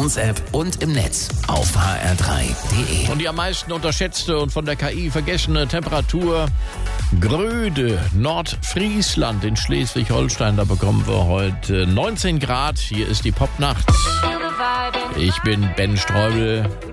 Stations-App und im Netz auf hr3.de. Und die am meisten unterschätzte und von der KI vergessene Temperatur Gröde, Nordfriesland in Schleswig-Holstein. Da bekommen wir heute 19 Grad. Hier ist die Popnacht. Ich bin Ben Streubel.